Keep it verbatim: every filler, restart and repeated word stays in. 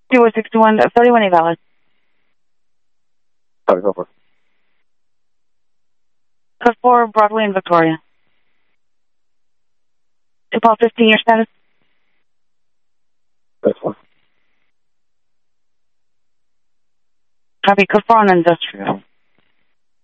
two oh six two one, thirty-one A valid. Sorry, go for it. Code four, Broadway and Victoria. Impulse fifteen, your status? That's fine. Copy, code four on industrial.